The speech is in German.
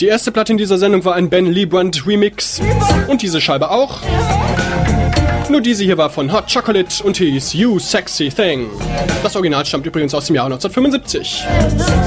Die erste Platte in dieser Sendung war ein Ben Liebrandt Remix und diese Scheibe auch. Nur diese hier war von Hot Chocolate und hieß You Sexy Thing. Das Original stammt übrigens aus dem Jahr 1975.